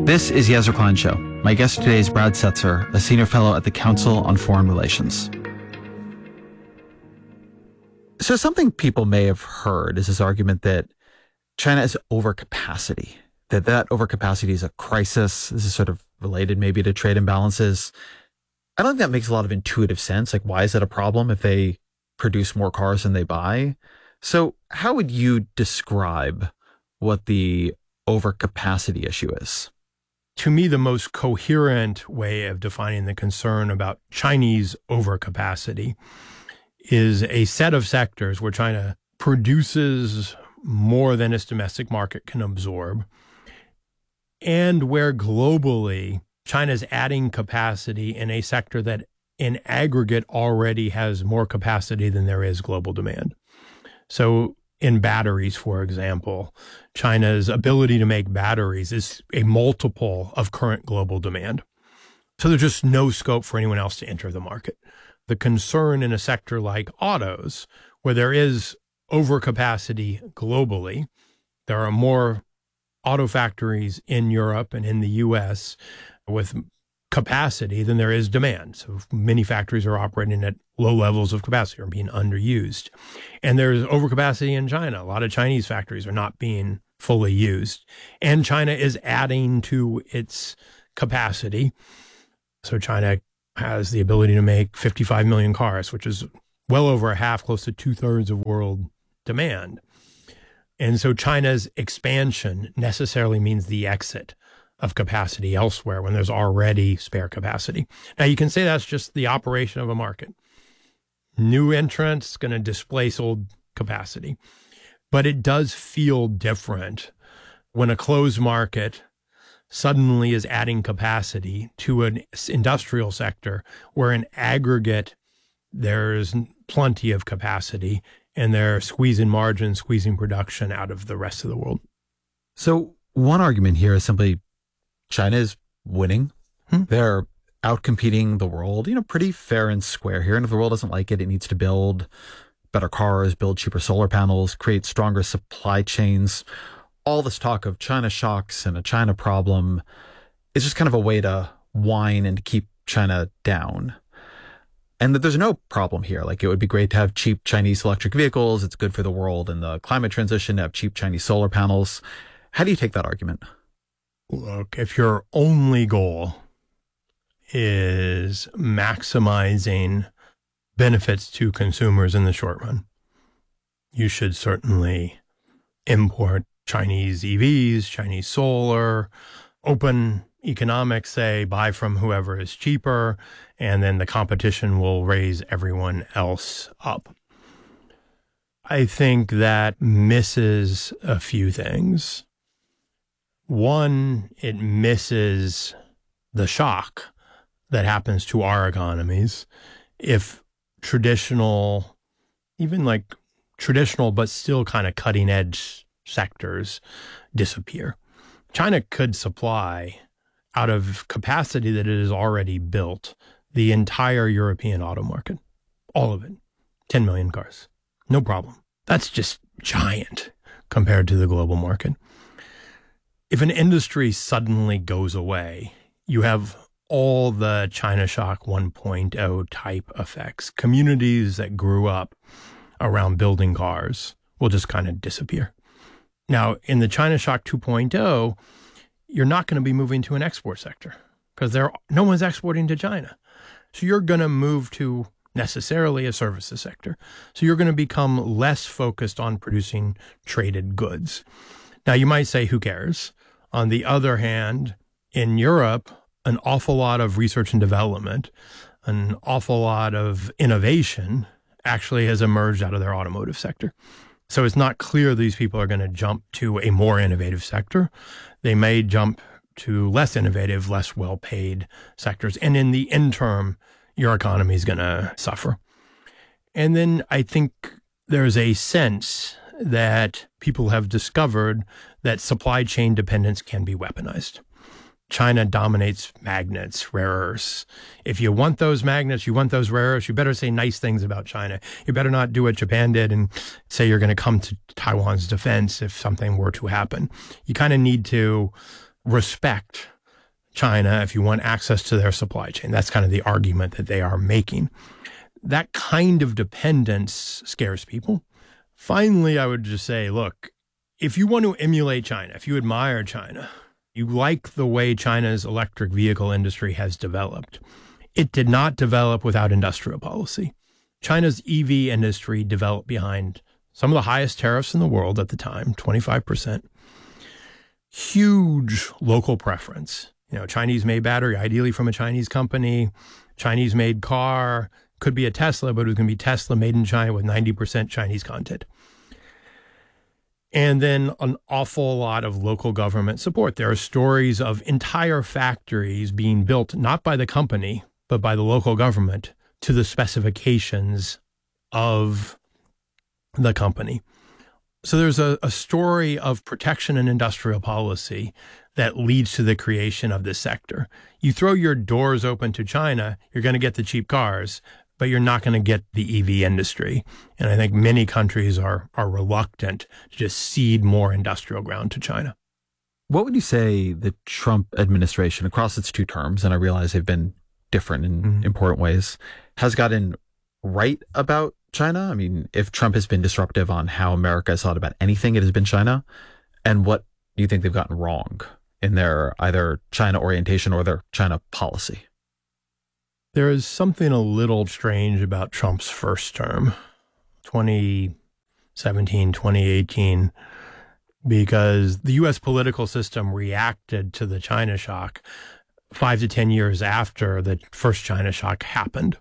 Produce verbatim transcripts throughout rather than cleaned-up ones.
This is Yezra Klein Show. My guest today is Brad Setzer, a senior fellow at the Council on Foreign Relations. So something people may have heard is this argument that China is overcapacity, that that overcapacity is a crisis. This is sort of related maybe to trade imbalances. I don't think that makes a lot of intuitive sense. Like, why is that a problem if they produce more cars than they buy? So how would you describe what the overcapacity issue is? To me, the most coherent way of defining the concern about Chinese overcapacity is a set of sectors where China produces more than its domestic market can absorb, and where globally China is adding capacity in a sector that in aggregate already has more capacity than there is global demand. So in batteries, for example, China's ability to make batteries is a multiple of current global demand. So there's just no scope for anyone else to enter the market. The concern in a sector like autos, where there is overcapacity globally, there are more auto factories in Europe and in the U S with capacity than there is demand. So many factories are operating at low levels of capacity or being underused. And there's overcapacity in China. A lot of Chinese factories are not being fully used. And China is adding to its capacity. So China has the ability to make fifty-five million cars, which is well over a half, close to two-thirds of world demand. And so China's expansion necessarily means the exit of capacity elsewhere when there's already spare capacity. Now, you can say that's just the operation of a market. New entrants going to displace old capacity. But it does feel different when a closed market suddenly is adding capacity to an industrial sector where in aggregate there's plenty of capacity and they're squeezing margin, squeezing production out of the rest of the world. So one argument here is simply China is winning. Hmm. They're outcompeting the world, you know, pretty fair and square here. And if the world doesn't like it, it needs to build better cars, build cheaper solar panels, create stronger supply chains. All this talk of China shocks and a China problem is just kind of a way to whine and keep China down. And that there's no problem here. Like, it would be great to have cheap Chinese electric vehicles. It's good for the world and the climate transition to have cheap Chinese solar panels. How do you take that argument? Look, if your only goal is maximizing benefits to consumers in the short run, you should certainly import Chinese E Vs, Chinese solar, open economics, say, buy from whoever is cheaper, and then the competition will raise everyone else up. I think that misses a few things. One, it misses the shock that happens to our economies if traditional, even like traditional, but still kind of cutting edge sectors disappear. China could supply out of capacity that it has already built the entire European auto market, all of it, ten million cars, no problem. That's just giant compared to the global market. If an industry suddenly goes away, you have all the China Shock one point oh type effects. Communities that grew up around building cars will just kind of disappear. Now, in the China Shock two point oh, you're not going to be moving to an export sector because there no one's exporting to China. So you're going to move to necessarily a services sector. So you're going to become less focused on producing traded goods. Now, you might say, who cares? On the other hand, in Europe, an awful lot of research and development, an awful lot of innovation actually has emerged out of their automotive sector. So it's not clear these people are going to jump to a more innovative sector. They may jump to less innovative, less well-paid sectors. And in the interim, your economy is going to suffer. And then I think there's a sense that people have discovered that supply chain dependence can be weaponized. China dominates magnets, rare earths. If you want those magnets, you want those rare earths, you better say nice things about China. You better not do what Japan did and say you're going to come to Taiwan's defense if something were to happen. You kind of need to respect China if you want access to their supply chain. That's kind of the argument that they are making. That kind of dependence scares people. Finally, I would just say, look, if you want to emulate China, if you admire China, you like the way China's electric vehicle industry has developed, it did not develop without industrial policy. China's E V industry developed behind some of the highest tariffs in the world at the time, twenty-five percent. Huge local preference. You know, Chinese-made battery, ideally from a Chinese company. Chinese-made car, could be a Tesla, but it was going to be Tesla made in China with ninety percent Chinese content. And then an awful lot of local government support. There are stories of entire factories being built, not by the company, but by the local government to the specifications of the company. So there's a, a story of protection and industrial policy that leads to the creation of this sector. You throw your doors open to China, you're going to get the cheap cars, but you're not going to get the E V industry. And I think many countries are are reluctant to just cede more industrial ground to China. What would you say the Trump administration, across its two terms, and I realize they've been different in mm-hmm. important ways, has gotten right about China? I mean, if Trump has been disruptive on how America has thought about anything, it has been China. And what do you think they've gotten wrong in their either China orientation or their China policy? There is something a little strange about Trump's first term, twenty seventeen, twenty eighteen, because the U S political system reacted to the China shock five to ten years after the first China shock happened.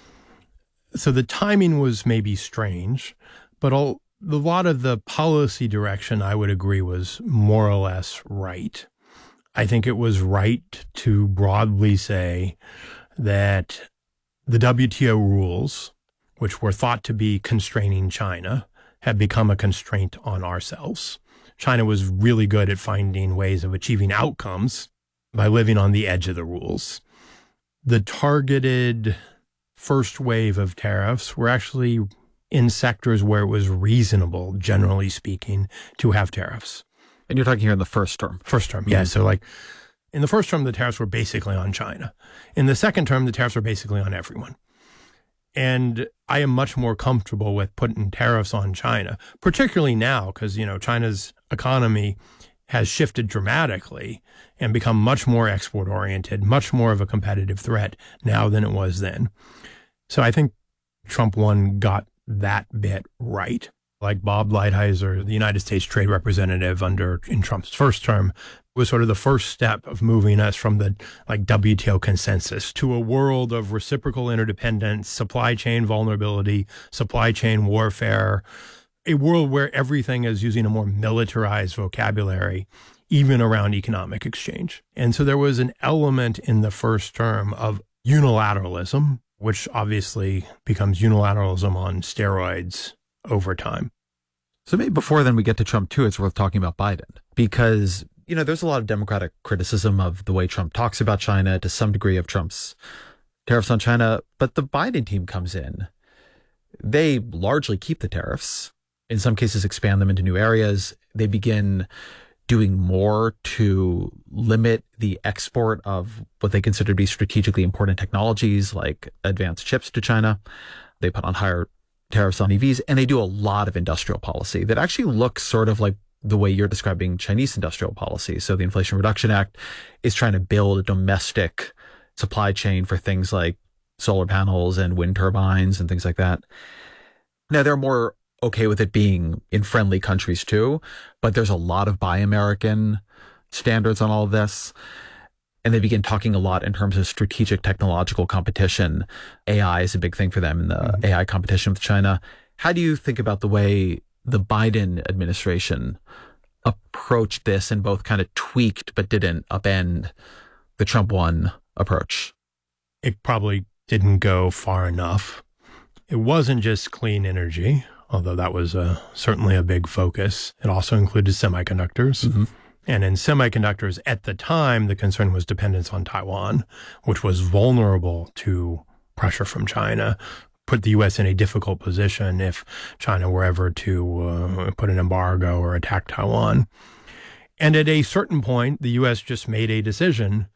So the timing was maybe strange, but all, a lot of the policy direction, I would agree, was more or less right. I think it was right to broadly say that the W T O rules, which were thought to be constraining China, have become a constraint on ourselves. China was really good at finding ways of achieving outcomes by living on the edge of the rules. The targeted first wave of tariffs were actually in sectors where it was reasonable, generally speaking, to have tariffs. And you're talking here in the first term. First term, yeah. Mm-hmm. So like in the first term, the tariffs were basically on China. In the second term, the tariffs were basically on everyone. And I am much more comfortable with putting tariffs on China, particularly now because, you know, China's economy has shifted dramatically and become much more export-oriented, much more of a competitive threat now than it was then. So I think Trump one got that bit right. Like Bob Lighthizer, the United States Trade Representative under in Trump's first term, was sort of the first step of moving us from the like W T O consensus to a world of reciprocal interdependence, supply chain vulnerability, supply chain warfare, a world where everything is using a more militarized vocabulary, even around economic exchange. And so there was an element in the first term of unilateralism, which obviously becomes unilateralism on steroids over time. So maybe before then we get to Trump too, it's worth talking about Biden because, you know, there's a lot of Democratic criticism of the way Trump talks about China, to some degree of Trump's tariffs on China. But the Biden team comes in. They largely keep the tariffs, in some cases expand them into new areas. They begin doing more to limit the export of what they consider to be strategically important technologies like advanced chips to China. They put on higher tariffs on E Vs, and they do a lot of industrial policy that actually looks sort of like the way you're describing Chinese industrial policy. So the Inflation Reduction Act is trying to build a domestic supply chain for things like solar panels and wind turbines and things like that. Now, they're more okay with it being in friendly countries too, but there's a lot of Buy American standards on all of this. And they begin talking a lot in terms of strategic technological competition. A I is a big thing for them in the mm-hmm. A I competition with China. How do you think about the way the Biden administration approached this and both kind of tweaked but didn't upend the Trump one approach? It probably didn't go far enough. It wasn't just clean energy, although that was uh, certainly a big focus. It also included semiconductors. Mm-hmm. And in semiconductors, at the time, the concern was dependence on Taiwan, which was vulnerable to pressure from China, put the U S in a difficult position if China were ever to uh, put an embargo or attack Taiwan. And at a certain point, the U S just made a decision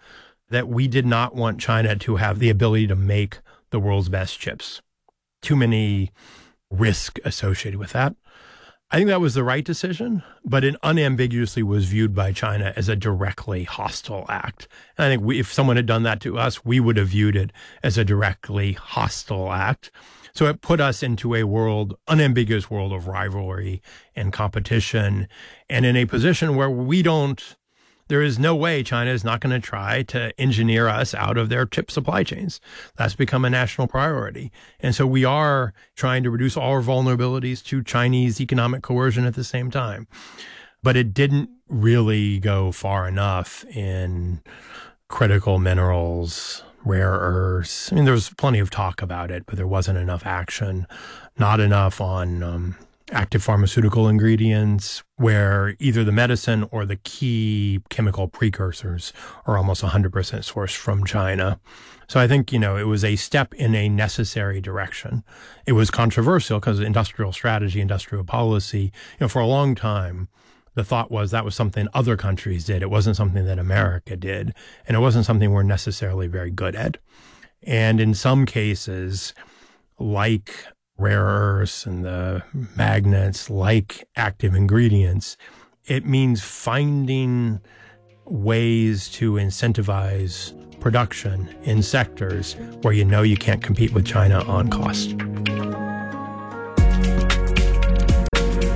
that we did not want China to have the ability to make the world's best chips. Too many risks associated with that. I think that was the right decision, but it unambiguously was viewed by China as a directly hostile act. And I think we, if someone had done that to us, we would have viewed it as a directly hostile act. So it put us into a world, unambiguous world of rivalry and competition, and in a position where we don't, there is no way China is not going to try to engineer us out of their chip supply chains. That's become a national priority. And so we are trying to reduce all our vulnerabilities to Chinese economic coercion at the same time. But it didn't really go far enough in critical minerals, rare earths. I mean, there was plenty of talk about it, but there wasn't enough action, not enough on um, active pharmaceutical ingredients, where either the medicine or the key chemical precursors are almost one hundred percent sourced from China. So I think, you know, it was a step in a necessary direction. It was controversial because industrial strategy, industrial policy, you know, for a long time, the thought was that was something other countries did. It wasn't something that America did. And it wasn't something we're necessarily very good at. And in some cases, like rare earths and the magnets, like active ingredients, it means finding ways to incentivize production in sectors where you know you can't compete with China on cost.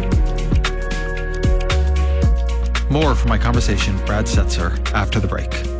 More from my conversation with Brad Setser after the break.